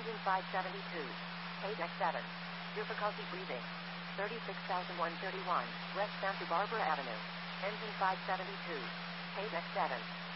Engine 572. Page X7. Difficulty breathing. 36,131. West Santa Barbara Avenue. Engine 572. Page X7.